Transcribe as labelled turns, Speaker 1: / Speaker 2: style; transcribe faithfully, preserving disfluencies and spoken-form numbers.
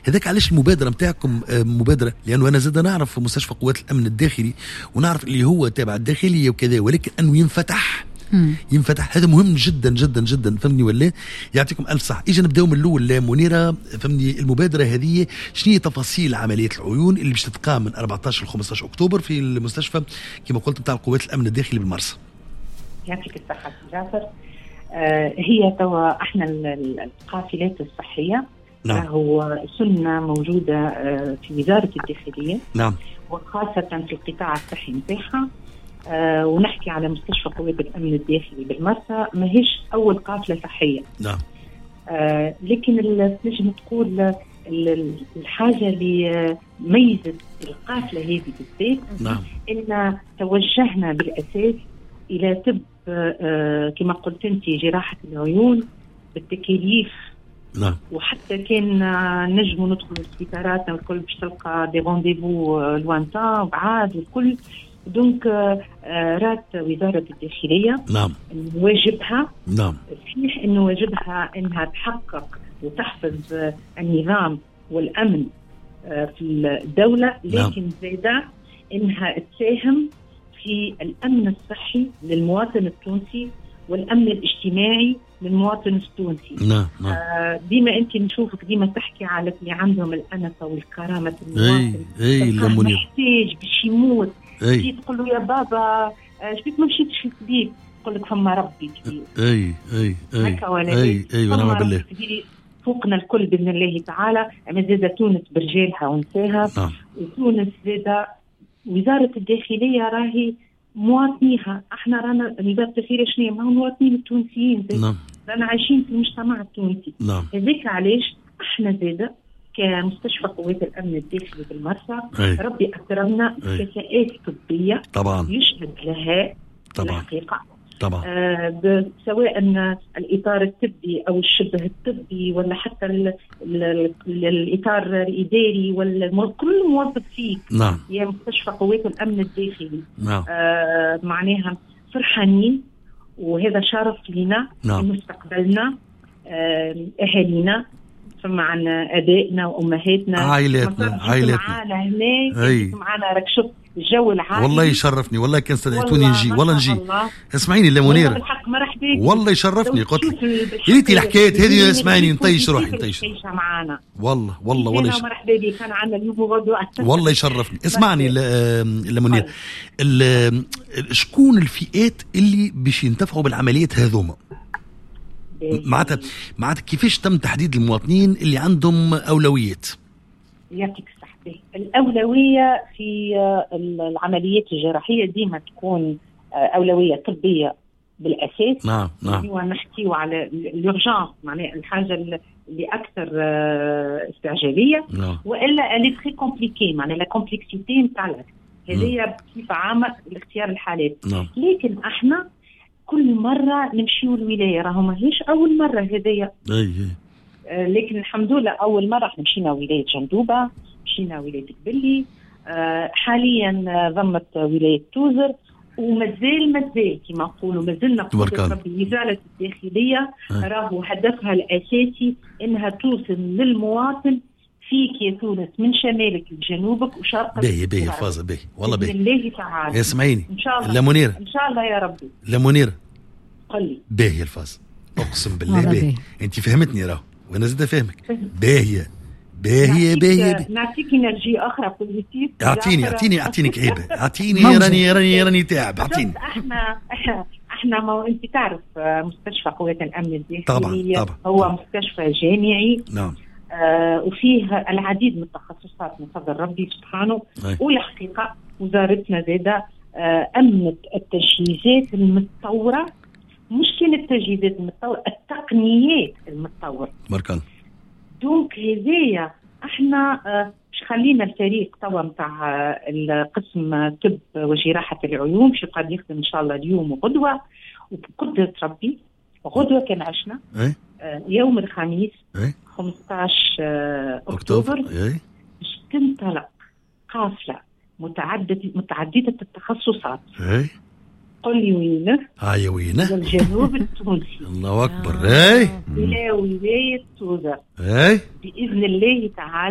Speaker 1: هذاك علاش المبادره نتاعكم مبادره، لانه انا زاد نعرف في مستشفى قوات الامن الداخلي ونعرف اللي هو تابع الداخليه وكذا، ولكن انه ينفتح مم. ينفتح هذا مهم جدا جدا جدا، فهمني ولا؟ يعطيكم الف صح. اجي نبداو من الاول منيره، فهمني المبادره هذه شنو هي تفاصيل عمليه العيون اللي باش تتقام من أربعة عشر ل خمسة عشر أكتوبر في المستشفى كما قلت نتاع قوات الامن الداخلي بالمرسى؟
Speaker 2: يعطيك الصحه جعفر. آه هي توا احنا القافلات الصحيه
Speaker 1: نعم.
Speaker 2: هو سنه موجوده آه في وزاره الداخليه،
Speaker 1: نعم،
Speaker 2: وخاصه في القطاع الصحي نتاعها. آه ونحكي على مستشفى قوات الامن الداخلي بالمرسى ماهيش اول قافله صحيه.
Speaker 1: نعم.
Speaker 2: آه لكن نجم تقول الحاجه اللي ميزت القافله هذه بالذات
Speaker 1: نعم.
Speaker 2: ان توجهنا بالاساس الى طب آه كما قلت انت جراحه العيون بالتكاليف.
Speaker 1: نعم.
Speaker 2: وحتى كان نجموا ندخل السبيطارات والكل باش تلقى دي رونديفو لوانتان بعاد والكل. دونك رات وزارة الداخلية
Speaker 1: نعم
Speaker 2: واجبها
Speaker 1: نعم
Speaker 2: صحيح انه واجبها انها تحقق وتحفظ النظام والامن في الدولة، لكن نعم. زيدا انها تساهم في الامن الصحي للمواطن التونسي والامن الاجتماعي للمواطن التونسي.
Speaker 1: نعم نعم.
Speaker 2: آه ديما انت نشوفك ديما تحكي على اللي عندهم الانفه والكرامه المواطن،
Speaker 1: اي اي
Speaker 2: محتاج باش يموت،
Speaker 1: اي
Speaker 2: تقول له يا بابا شبيك ما مشيتش في الطبيب، يقول لك فما ربي كبير.
Speaker 1: اي اي اي
Speaker 2: هكا ولا
Speaker 1: اي اي ونعم بالله
Speaker 2: فوقنا الكل باذن الله تعالى. اما زاده تونس برجالها ونساها.
Speaker 1: نعم.
Speaker 2: وتونس زاده وزاره الداخليه راهي مواطنيها، احنا رانا وزاره الداخليه شنو ما هو مواطنين التونسيين.
Speaker 1: نعم.
Speaker 2: رانا عايشين في المجتمع التونسي.
Speaker 1: نعم.
Speaker 2: هذيك علاش احنا زاده كمستشفى قوات الامن الداخلي بالمرسى ربي اكرمنا بكفاءات طبيه
Speaker 1: طبعا
Speaker 2: يشهد لها
Speaker 1: طبعا
Speaker 2: الحقيقه
Speaker 1: طبعا
Speaker 2: آه سواء الاطار الطبي او الشبه الطبي ولا حتى ال ال ال الاطار الاداري ولا كل موظف فيه.
Speaker 1: نعم.
Speaker 2: هي مستشفى قوات الامن الداخلي.
Speaker 1: نعم.
Speaker 2: آه معناها فرحانين وهذا شرف لنا.
Speaker 1: نعم.
Speaker 2: مستقبلنا آه اهالينا معنا ابائنا وامهاتنا
Speaker 1: عائلاتنا عائلاتنا
Speaker 2: معنا هنا معنا راك شوف الجو العائلي.
Speaker 1: والله يشرفني والله كان استدعيتوني نجي والله نجي. اسمعيني لا منير
Speaker 2: بالحق مرحبا
Speaker 1: والله يشرفني. قلت لك ريتي الحكايات هذه اسمعيني نطيش روحي نطيش
Speaker 2: معنا
Speaker 1: والله والله والله
Speaker 2: يش... مرحبا بك. كان عندنا اليوم وغدوه
Speaker 1: والله يشرفني. اسمعني لا منير، شكون الفئات اللي باش ينتفعوا بالعمليات هذوما؟ معناتها معناتها كيفاش تم تحديد المواطنين اللي عندهم أولويات؟
Speaker 2: يعطيك الصحة. الأولوية في العمليات الجراحية ديما تكون أولوية طبية بالأساس.
Speaker 1: نعم نعم.
Speaker 2: ونحكيو على الأورجانس معناها الحاجة اللي أكثر استعجالية.
Speaker 1: نعم.
Speaker 2: وإلا اللي تري كومبليكي معناها لا كومبلكسيتي نتاع هذه بصفة عامة لاختيار الحالات.
Speaker 1: نعم.
Speaker 2: لكن احنا كل مرة نمشيو الولاية، راهو ماهيش أول مرة هذية.
Speaker 1: أي
Speaker 2: آه لكن الحمد لله أول مرة احنا مشينا ولاية جندوبة، مشينا ولاية قبلي، آه حاليا ضمت ولاية توزر، ومازال مازال كما نقولوا مازلنا ربي وزارة الداخلية راهو هدفها الأساسي إنها توصل للمواطن فيك يا تونس من شمالك لجنوبك وشرقك.
Speaker 1: باهي باهي فازة باهي والله باهي.
Speaker 2: بإذن الله تعالى.
Speaker 1: اسمعيني
Speaker 2: إن شاء الله.
Speaker 1: لا منيرة
Speaker 2: إن شاء الله يا ربي.
Speaker 1: لا منيرة
Speaker 2: قل لي.
Speaker 1: باهي الفاز أقسم بالله باهي. أنت فهمتني راهو وأنا زاد فهمك. باهية باهية باهية.
Speaker 2: نعطيك إنرجي أخرى بوزيتيف.
Speaker 1: أعطيني أعطيني أعطيني كعيبة أعطيني راني راني راني تعب أعطيني.
Speaker 2: إحنا احنا ما انت تعرف مستشفى قوات الامن الداخلي
Speaker 1: طبعا طبعا
Speaker 2: هو مستشفى جامعي.
Speaker 1: نعم.
Speaker 2: آه وفيه العديد من التخصصات من فضل ربي سبحانه. والحقيقه وزارتنا زاده آه امنت التجهيزات المتطوره، مش كان التجهيزات المتطوره، التقنيات المتطوره.
Speaker 1: بارك الله.
Speaker 2: دونك هذيا احنا آه مش خلينا الفريق طبعا متاع آه القسم طب وجراحه العيون باش يقعد يخدم ان شاء الله اليوم وغدوه، وبقدره ربي غدوه كان عشنا
Speaker 1: أي؟
Speaker 2: آه يوم الخميس
Speaker 1: أي؟
Speaker 2: خمسة عشر آه اكتوبر باش تنطلق قافله متعدده متعدده التخصصات.
Speaker 1: اي
Speaker 2: قل لي وينه؟
Speaker 1: هاي وينه؟
Speaker 2: الجنوب التونسي.
Speaker 1: الله اكبر. اي
Speaker 2: الى ولايه توزر.
Speaker 1: اي
Speaker 2: باذن الله تعالى.